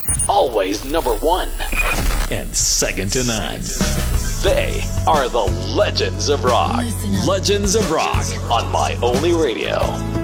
Always number one. And second to none. They are the Legends of Rock. Legends of Rock. On My Only Radio.